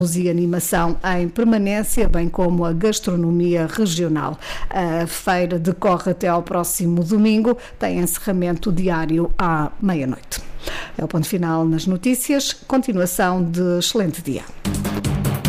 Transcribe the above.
e animação em permanência, bem como a gastronomia regional. A feira decorre até ao próximo domingo, tem encerramento diário à meia-noite. É o ponto final nas notícias. Continuação de excelente dia.